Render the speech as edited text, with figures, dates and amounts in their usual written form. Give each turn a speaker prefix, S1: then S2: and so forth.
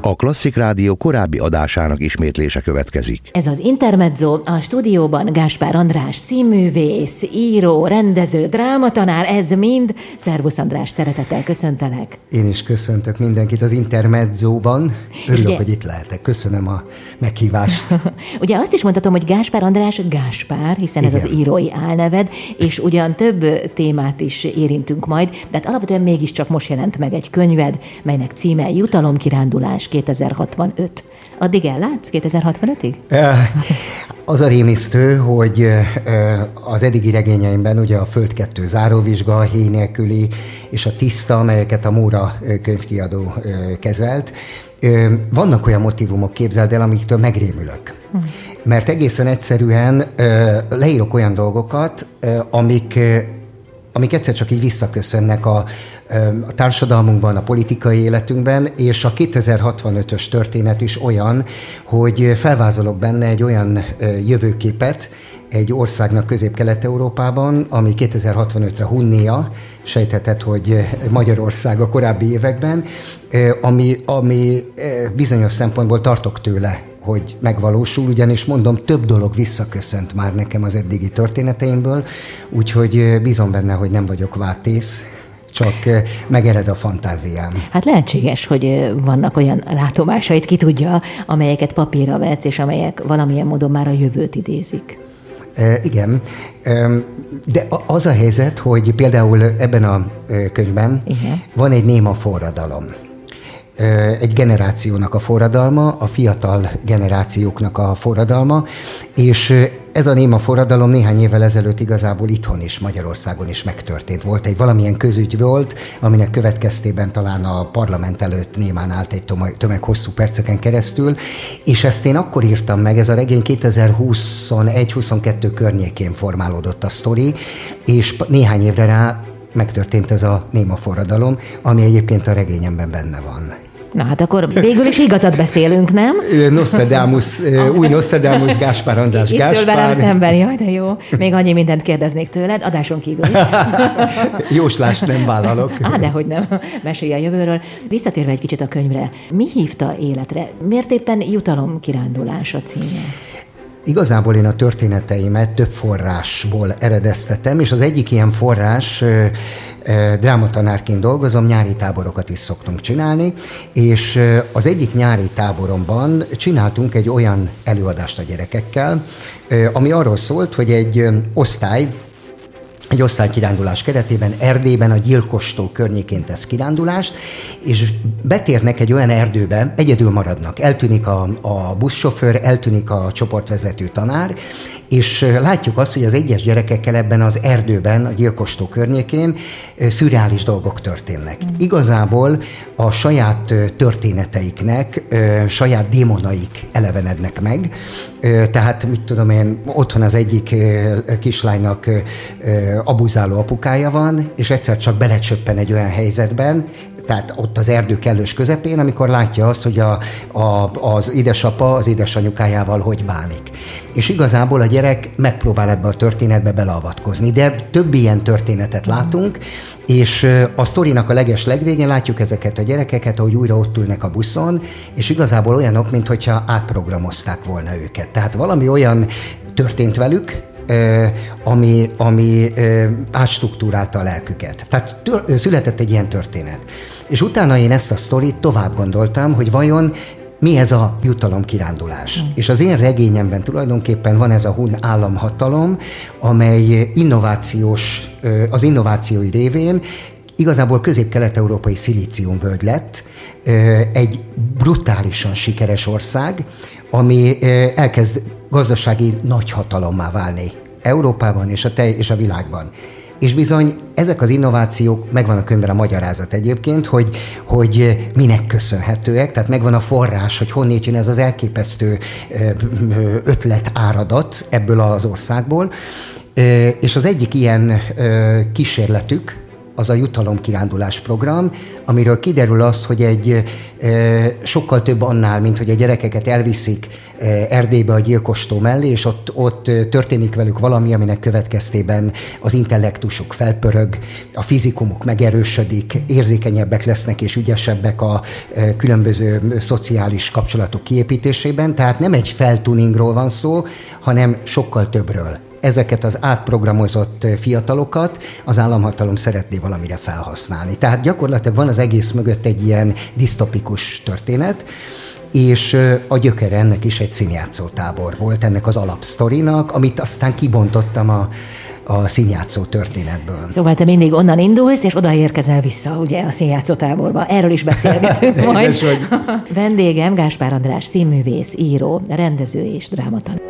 S1: A Klasszik Rádió korábbi adásának ismétlése következik.
S2: Ez az Intermezzo, a stúdióban Gáspár András színművész, író, rendező, drámatanár, ez mind. Szervusz András, szeretettel köszöntelek.
S3: Én is köszöntök mindenkit az Intermezzóban. Örülök, hogy itt lehetek. Köszönöm a meghívást.
S2: Ugye azt is mondhatom, hogy Gáspár András Gáspár, hiszen igen, ez az írói álneved, és ugyan több témát is érintünk majd, de hát alapvetően mégiscsak most jelent meg egy könyved, melynek címe Jutalomkirándulás 2065. Addig ellátsz 2065-ig?
S3: Az a rémisztő, hogy az eddigi regényeimben ugye a Föld 2 záróvizsga, a Héj nélküli és a Tiszta, amelyeket a Móra könyvkiadó kezelt, vannak olyan motívumok, képzeld el, amiktől megrémülök. Mert egészen egyszerűen leírok olyan dolgokat, amik egyszer csak így visszaköszönnek a társadalmunkban, a politikai életünkben, és a 2065-ös történet is olyan, hogy felvázolok benne egy olyan jövőképet egy országnak Közép-Kelet-Európában, ami 2065-re Hunnia, sejtheted, hogy Magyarország a korábbi években, ami bizonyos szempontból tartok tőle, hogy megvalósul, ugyanis mondom, több dolog visszaköszönt már nekem az eddigi történeteimből, úgyhogy bízom benne, hogy nem vagyok vátész, csak megered a fantáziám.
S2: Hát lehetséges, hogy vannak olyan látomásait, ki tudja, amelyeket papírra vetsz, és amelyek valamilyen módon már a jövőt idézik.
S3: Igen, de az a helyzet, hogy például ebben a könyvben van egy néma forradalom. Egy generációnak a forradalma, a fiatal generációknak a forradalma, és ez a néma forradalom néhány évvel ezelőtt igazából itthon is, Magyarországon is megtörtént. Volt egy valamilyen közügy volt, aminek következtében talán a parlament előtt némán állt egy tömeg hosszú perceken keresztül, és ezt én akkor írtam meg, ez a regény 2021-22 környékén formálódott a sztori, és néhány évre rá megtörtént ez a néma forradalom, ami egyébként a regényemben benne van.
S2: Na hát akkor végül is igazat beszélünk, nem?
S3: Nostradamus, új Nostradamus, Gáspár András Gáspár.
S2: Itt velem szemben, jaj, de jó. Még annyi mindent kérdeznék tőled, adáson kívül.
S3: Jóslást nem vállalok.
S2: Dehogy nem. Mesélj a jövőről. Visszatérve egy kicsit a könyvre, mi hívta életre? Miért éppen Jutalomkirándulás a címe?
S3: Igazából én a történeteimet több forrásból eredeztetem, és az egyik ilyen forrás, drámatanárként dolgozom, nyári táborokat is szoktunk csinálni, és az egyik nyári táboromban csináltunk egy olyan előadást a gyerekekkel, ami arról szólt, hogy egy osztálykirándulás keretében Erdélyben a Gyilkostó környékén tesz kirándulást, és betérnek egy olyan erdőbe, egyedül maradnak. Eltűnik a buszsofőr, eltűnik a csoportvezető tanár, és látjuk azt, hogy az egyes gyerekekkel ebben az erdőben, a Gyilkostó környékén szürreális dolgok történnek. Igazából a saját történeteiknek, saját démonaik elevenednek meg. Tehát, mit tudom én, otthon az egyik kislánynak abuzáló apukája van, és egyszer csak belecsöppen egy olyan helyzetben, tehát ott az erdő kellős közepén, amikor látja azt, hogy az édesapa az édesanyukájával hogy bánik. És igazából a gyerek megpróbál ebbe a történetbe beleavatkozni, de több ilyen történetet látunk, és a sztorinak a legvégén látjuk ezeket a gyerekeket, ahogy újra ott ülnek a buszon, és igazából olyanok, mintha átprogramozták volna őket. Tehát valami olyan történt velük, ami átstruktúrálta a lelküket. Tehát született egy ilyen történet. És utána én ezt a sztorit tovább gondoltam, hogy vajon mi ez a jutalomkirándulás. És az én regényemben tulajdonképpen van ez a hun államhatalom, amely az innovációi révén igazából közép-kelet-európai szilíciumvölgy lett, egy brutálisan sikeres ország, ami elkezd gazdasági nagyhatalommá válni Európában és a világban. És bizony ezek az innovációk, megvan a könyvben a magyarázat egyébként, hogy minek köszönhetőek, tehát megvan a forrás, hogy honnét jön ez az elképesztő ötlet áradat ebből az országból. És az egyik ilyen kísérletük az a jutalomkirándulás program, amiről kiderül az, hogy egy sokkal több annál, mint hogy a gyerekeket elviszik Erdélybe a gyilkostó mellé, és ott történik velük valami, aminek következtében az intellektusuk felpörög, a fizikumuk megerősödik, érzékenyebbek lesznek és ügyesebbek a különböző szociális kapcsolatok kiépítésében. Tehát nem egy feltuningról van szó, hanem sokkal többről. Ezeket az átprogramozott fiatalokat az államhatalom szeretné valamire felhasználni. Tehát gyakorlatilag van az egész mögött egy ilyen disztopikus történet, és a gyökere ennek is egy színjátszótábor volt, ennek az alapsztorinak, amit aztán kibontottam a színjátszó történetből.
S2: Szóval te mindig onnan indulsz, és oda érkezel vissza, ugye, a színjátszótáborba. Erről is beszélgetünk majd. Vendégem Gáspár András színművész, író, rendező és drámatanár.